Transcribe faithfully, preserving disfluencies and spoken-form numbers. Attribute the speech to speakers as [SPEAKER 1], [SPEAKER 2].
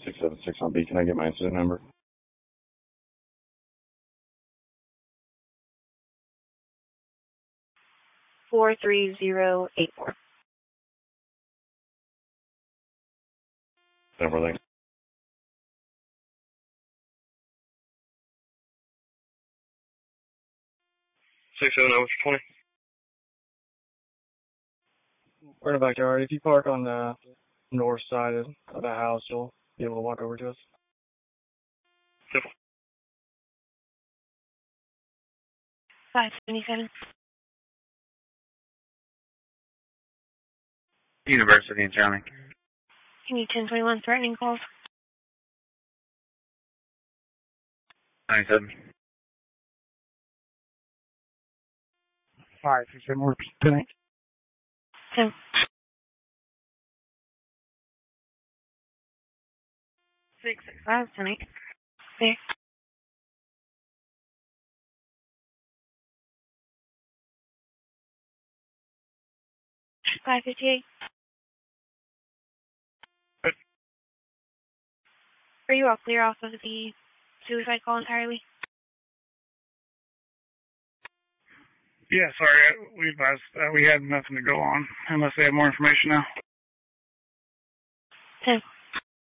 [SPEAKER 1] six seven six on B. Can I get my incident number?
[SPEAKER 2] four three zero eight four.
[SPEAKER 1] Number, thanks.
[SPEAKER 3] six seven oh twenty.
[SPEAKER 4] We're in the backyard. If you park on the north side of the house, you'll be able to walk over to us.
[SPEAKER 3] Yep.
[SPEAKER 2] five seventy-seven.
[SPEAKER 5] University in County.
[SPEAKER 2] Can you ten twenty-one threatening calls?
[SPEAKER 5] ninety-seven.
[SPEAKER 4] Five, six, seven, more tonight.
[SPEAKER 2] ten. six six five tonight. There. five fifty-eight. Are you all clear off of the suicide call entirely?
[SPEAKER 6] Yeah, sorry, we advised uh, we had nothing to go on unless they have more information now.
[SPEAKER 2] ten.